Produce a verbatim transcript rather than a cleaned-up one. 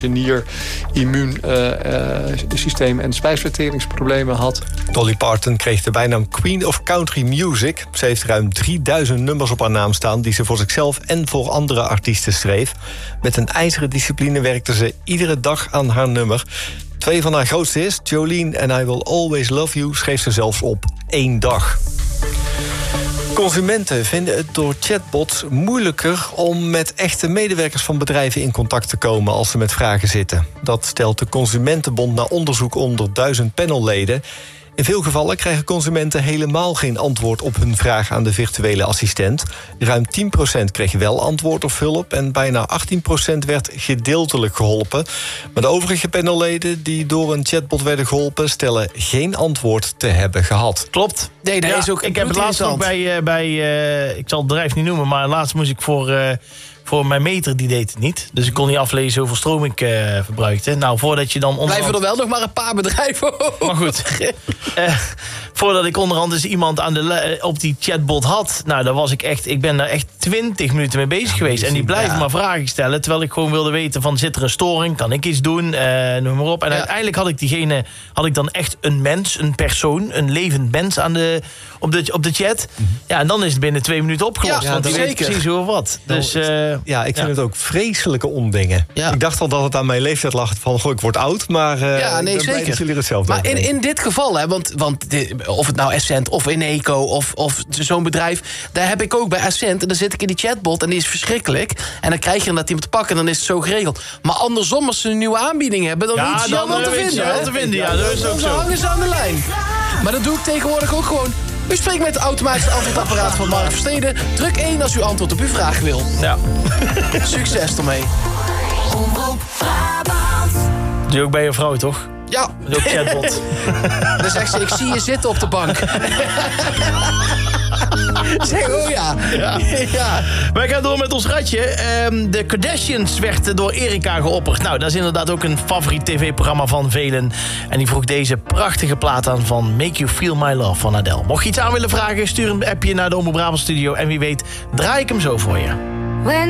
je nier, immuunsysteem uh, uh, en spijsverteringsproblemen had. Dolly Parton kreeg de bijnaam Queen of Country Music. Ze heeft ruim drieduizend nummers op haar naam staan die ze voor zichzelf en voor andere artiesten schreef. Met een ijzeren discipline werkte ze iedere dag aan haar nummer. Twee van haar grootste hits, Jolene en I Will Always Love You, schreef ze zelfs op één dag. Consumenten vinden het door chatbots moeilijker om met echte medewerkers van bedrijven in contact te komen als ze met vragen zitten. Dat stelt de Consumentenbond na onderzoek onder duizend panelleden. In veel gevallen krijgen consumenten helemaal geen antwoord op hun vraag aan de virtuele assistent. Ruim tien procent kreeg wel antwoord of hulp en bijna achttien procent werd gedeeltelijk geholpen. Maar de overige panelleden die door een chatbot werden geholpen stellen geen antwoord te hebben gehad. Klopt. Nee, dat ja, is ook ik heb het laatst ook bij, uh, bij uh, ik zal het bedrijf niet noemen, maar laatst moest ik voor... Uh, Voor mijn meter, die deed het niet. Dus ik kon niet aflezen hoeveel stroom ik uh, verbruikte. Nou, voordat je dan onderhand... Blijven er wel nog maar een paar bedrijven. Maar goed. uh, voordat ik onderhand dus iemand aan de, op die chatbot had... Nou, daar was ik echt... Ik ben daar echt twintig minuten mee bezig ja, geweest. En die blijven ja. maar vragen stellen. Terwijl ik gewoon wilde weten van... Zit er een storing? Kan ik iets doen? Uh, noem maar op. En ja. uiteindelijk had ik diegene... Had ik dan echt een mens, een persoon... Een levend mens aan de, op, de, op de chat. Mm-hmm. Ja, en dan is het binnen twee minuten opgelost. Ja, want die weet precies hoe of wat. Dus... Uh, Ja, ik vind ja. het ook vreselijke ondingen. Ja. Ik dacht al dat het aan mijn leeftijd lag van... goh, ik word oud, maar uh, ja, nee, ik ben blij dat jullie hetzelfde Maar in, in dit geval, hè, want, want dit, of het nou Essent of Eneco of, of zo'n bedrijf... daar heb ik ook bij Essent en dan zit ik in die chatbot... en die is verschrikkelijk. En dan krijg je inderdaad iemand te pakken en dan is het zo geregeld. Maar andersom, als ze een nieuwe aanbieding hebben... dan ja, weet je allemaal te vinden. Ja, te vinden. Ja, dat is ook zo. Dan hangen ze aan de lijn. Maar dat doe ik tegenwoordig ook gewoon... U spreekt met het automatische antwoordapparaat van Mark Versteden. Druk één als u antwoord op uw vraag wil. Ja. Succes ermee. Doe je ook bij je vrouw, toch? Ja. Doe ook chatbot. Dan zegt ze, ik zie je zitten op de bank. Zeg, oh ja. Ja. ja. Wij gaan door met ons ratje. Um, de Kardashians werd door Erika geopperd. Nou, dat is inderdaad ook een favoriet tv-programma van velen. En die vroeg deze prachtige plaat aan van Make You Feel My Love van Adele. Mocht je iets aan willen vragen, stuur een appje naar de Omroep Brabant Studio. En wie weet draai ik hem zo voor je.